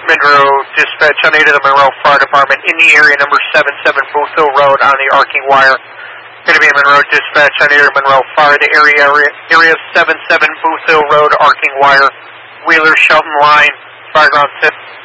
Monroe Dispatch, I need the Monroe Fire Department in the area, number 77 Booth Hill Road on the arcing wire. Going to be Monroe Dispatch, I need Monroe Fire, the area 77 Booth Hill Road, arcing wire. Wheeler, Shelton Line, Fireground 6.